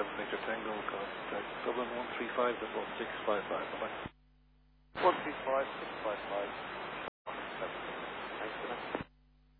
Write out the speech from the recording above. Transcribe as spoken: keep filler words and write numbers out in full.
seven Victor Tango, contact Dublin one three five, that's one six five five. Bye-bye. one three five, six five five.